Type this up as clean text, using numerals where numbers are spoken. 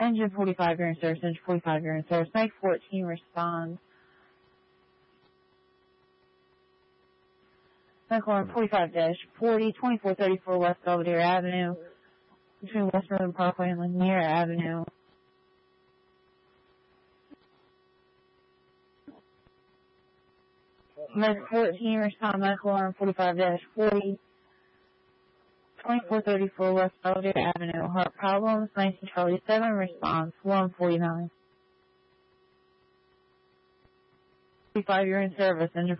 Engine 45, you're in service. Engine 45, you're in service. Make 14 responds. Mecklenburg 45-40, 2434 West Belvedere Avenue, between West Northern Parkway and Lanier Avenue. Med 14, respond Mecklenburg 45-40, 2434 West Belvedere Avenue, heart problems, 19 Charlie 7, response 149. 45, you're in service, engine